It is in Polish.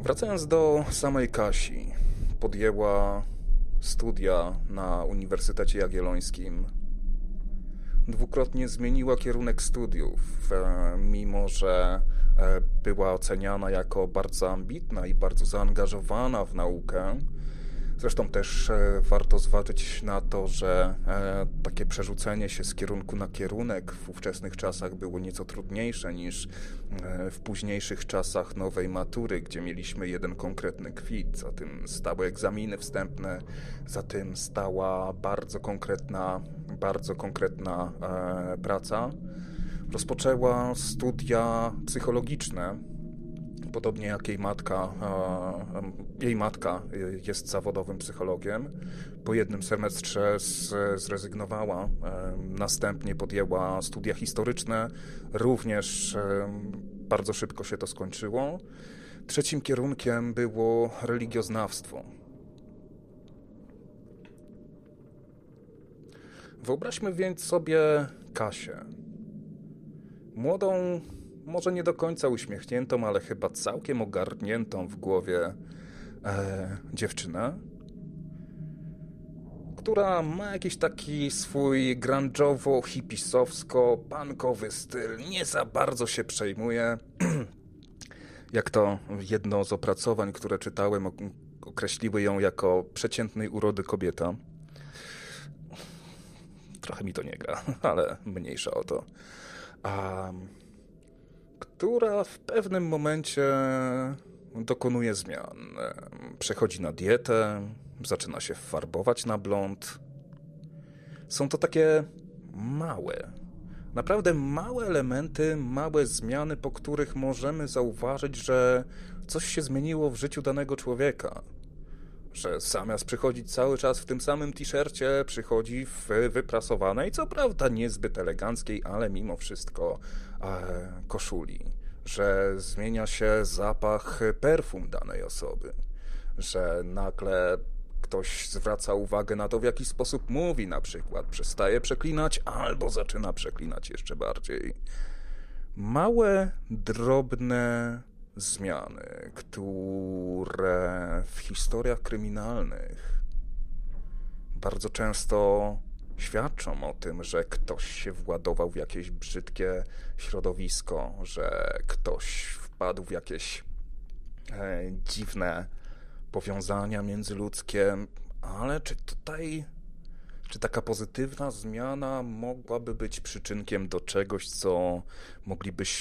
Wracając do samej Kasi, podjęła studia na Uniwersytecie Jagiellońskim. Dwukrotnie zmieniła kierunek studiów, mimo że była oceniana jako bardzo ambitna i bardzo zaangażowana w naukę. Zresztą też warto zważyć na to, że takie przerzucenie się z kierunku na kierunek w ówczesnych czasach było nieco trudniejsze niż w późniejszych czasach nowej matury, gdzie mieliśmy jeden konkretny kwit, za tym stały egzaminy wstępne, za tym stała bardzo konkretna praca. Rozpoczęła studia psychologiczne. Podobnie jak jej matka jest zawodowym psychologiem. Po jednym semestrze zrezygnowała, następnie podjęła studia historyczne, również bardzo szybko się to skończyło. Trzecim kierunkiem było religioznawstwo. Wyobraźmy więc sobie Kasię. Młodą, może nie do końca uśmiechniętą, ale chyba całkiem ogarniętą w głowie dziewczynę, która ma jakiś taki swój grunge'owo-hipisowsko-punkowy styl. Nie za bardzo się przejmuje. Jak to jedno z opracowań, które czytałem, określiły ją jako przeciętnej urody kobieta. Trochę mi to nie gra, ale mniejsza o to. Która w pewnym momencie dokonuje zmian. Przechodzi na dietę, zaczyna się farbować na blond. Są to takie naprawdę małe elementy, małe zmiany, po których możemy zauważyć, że coś się zmieniło w życiu danego człowieka. Że zamiast przychodzić cały czas w tym samym t-shircie, przychodzi w wyprasowanej, co prawda niezbyt eleganckiej, ale mimo wszystko koszuli. Że zmienia się zapach perfum danej osoby. Że nagle ktoś zwraca uwagę na to, w jaki sposób mówi na przykład. Przestaje przeklinać albo zaczyna przeklinać jeszcze bardziej. Małe, drobne zmiany, które w historiach kryminalnych bardzo często świadczą o tym, że ktoś się władował w jakieś brzydkie środowisko, że ktoś wpadł w jakieś dziwne powiązania międzyludzkie, ale czy taka pozytywna zmiana mogłaby być przyczynkiem do czegoś, co moglibyśmy